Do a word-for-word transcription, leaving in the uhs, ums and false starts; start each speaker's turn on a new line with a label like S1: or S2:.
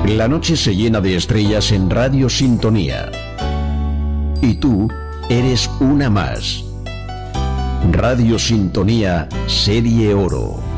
S1: La noche se llena de estrellas en Radio Sintonía. Y tú eres una más. Radio Sintonía, Serie Oro.